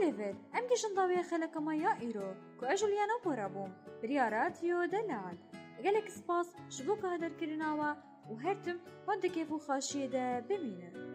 اوليفر ام گشن داوی خلک ما یا ایرو کو اجلیانا پورابوم بریا رادیو دلال گلک سپاس شبو که هدر کرناوا و هرتم وانده کیفو خاشیه ده ببینه